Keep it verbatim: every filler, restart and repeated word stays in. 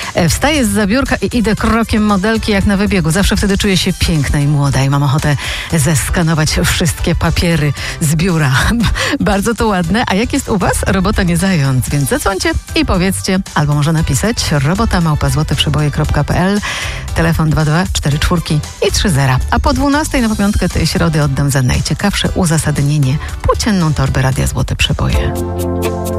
Wstaję z biurka i idę krokiem modelki jak na wybiegu. Zawsze wtedy czuję się piękna i młoda i mam ochotę zeskanować wszystkie papiery z biura. Bardzo to ładne. A jak jest u was? Robota nie zając, więc zadzwońcie i powiedzcie, albo może napisać robota małpa złote przeboje kropka p l, telefon dwa dwa cztery cztery i trzy zera. A po dwunastej na pamiątkę tej środy oddam za najciekawsze uzasadnienie płócienną torbę Radia Złote Przeboje.